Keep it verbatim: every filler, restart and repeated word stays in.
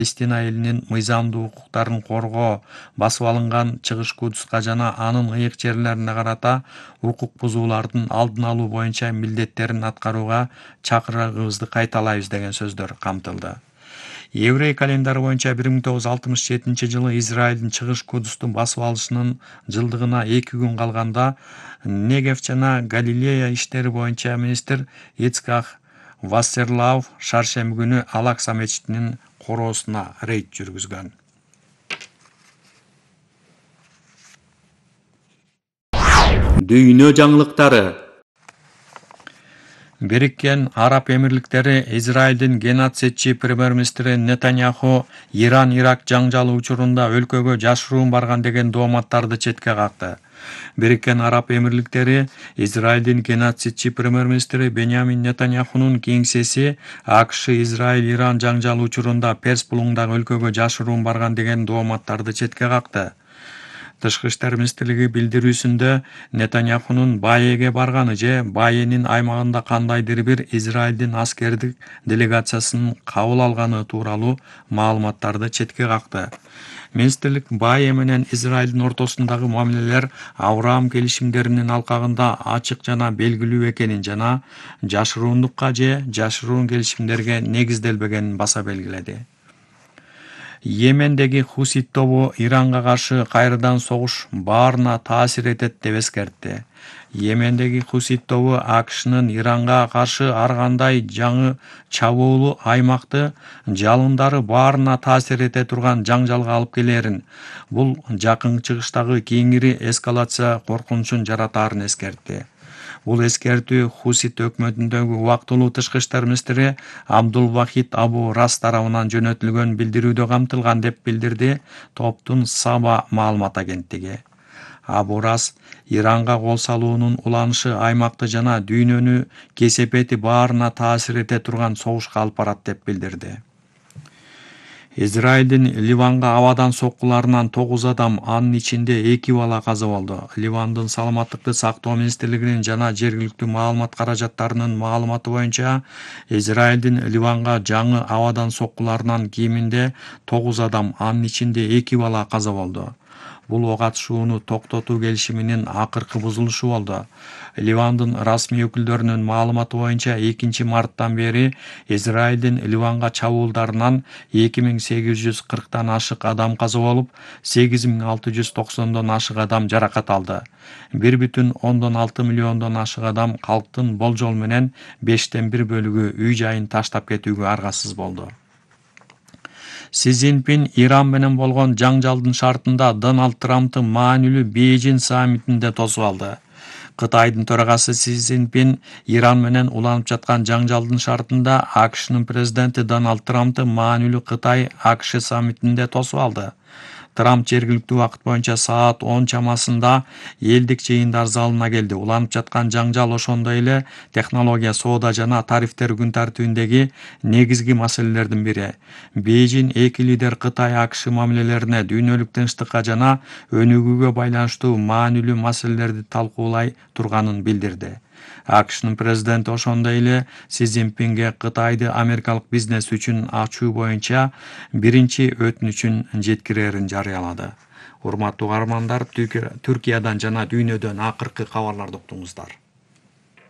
Палестина элинин мыйзамдуу укуктарын коргоо, басып алынган Чыгыш Кудуска жана анын ыйык жерлерине карата укук бузуулардын алдын алуу боюнча милдеттерин аткарууга чакырыгыбызды кайталайбыз деген сөздөр камтылды. Еврей календары боюнча бир миң тогуз жүз алтымыш жетинчи жылы Израилдин Чыгыш Кудусту басып алышынын жылдыгына эки күн калганда Негев жана Галилея иштери боюнча министр Ицхак Вассерлав шаршемби күнү Ал-Акса мечитинин короосуна рейд жүргүзгөн. Дүйнө жаңылыктары. Бириккен Араб Эмирликтери Израилдин геноцидчи премьер-министри Нетаньяху Иран-Ирак жаңжалы учурунда өлкөгө жашыруун барган деген дооматтарды четке какты. Бириккен Араб Эмирликтери Израилдин геноцидчи премьер-министри Беньямин Нетаньяхунун кеңсеси АКШ Израиль-Иран жаңжалы учурунда Перс булуңдагы өлкөгө жашыруун барган деген дооматтарды четке какты. Тышкы иштер министрлиги билдирүүсүндө Нетаньяхунун Баеге барганы же Баенин аймагында кандайдыр бир Израилдин аскердик делегациясын кабыл алганы тууралуу маалыматтарды четке какты. Министрлик Бае менен Израилдин ортосундагы мамилелер Авраам келишимдеринин алкагында ачык жана белгилүү экенин жана жашыруундукка же жашыруун келишимдерге негизделбегенин баса белгиледи. Йемендеги Хусит тобу Иранга каршы кайрадан согуш баарына таасир этет деп эскертти. Йемендеги Хусит тобу АКШнын Иранга каршы ар кандай жаңы чабуулу аймакты жалындары баарына таасир эте турган жаңжалга алып келерин, бул жакын чыгыштагы кийинки эскалация коркунучун жаратаарын эскертти. Бул эскертүү Хусит өкмөтүндөгү убактылуу тышкы иштер министри Абдул-Вахид Абу Рас тарабынан жөнөтүлгөн билдирүүдө камтылган деп билдирди топтун Саба маалымат агенттиги. Абу Рас Иранга кол салуунун уланышы аймакты жана дүйнөнү кесепети баарына таасир эте турган согушка алып барат деп билдирди. Израилдин Ливанга абадан соккуларынан тогуз адам, анын ичинде эки бала каза болду. Ливандын саламаттыкты сактоо министрлигинин жана жергиликтүү маалымат каражаттарынын маалыматы боюнча, Израилдин Ливанга жаңы абадан соккуларынан кеминде тогуз адам, анын ичинде эки бала каза болду. Бул ок атышууну токтотуу келишиминин акыркы бузулушу болду. Ливандын расмий өкүлдөрүнүн маалыматы боюнча экинчи марттан бери Израилдин Ливанга чабуулдарынан эки миң сегиз жүз кырктан ашык адам каза болуп, сегиз миң алты жүз токсондон ашык адам жаракат алды. бир бүтүн ондон алты миллиондон ашык адам калктын болжол менен бештен бир бөлүгү үй жайын таштап кетүүгө аргасыз болду. Си Цзиньпин Иран менен болгон жаңжалдын шартында Дональд Трамптын маанилүү Бейжин саммитинде тосуп алды. Кытайдын төрагасы Си Цзиньпин Иран менен уланып жаткан жаңжалдын шартында АКШнын президенти Дональд Трамптты маанилүү Кытай-АКШ саммитинде тосуп алды. Трамп жергиликтүү убакыт боюнча саат он чамасында элдик жыйындар залына келди. Уланып жаткан жаңжал ошондой эле технология, соода жана тарифтер күн тартибиндеги негизги маселелердин бири. Бейжин эки лидер Кытай-АКШ мамилелерине, дүйнөлүк тынчтыкка жана өнүгүүгө байланыштуу маанилүү маселелерди талкуулай турганын билдирди. АКШнын президенти ошондой эле Си Цзиньпинге Кытайды америкалык бизнес үчүн ачуу боюнча биринчи өтүнүчүн жеткирерин жарыялады. Урматтуу каармандар, Түркиядан жана дүйнөдөн акыркы кабарларды уктуңуздар.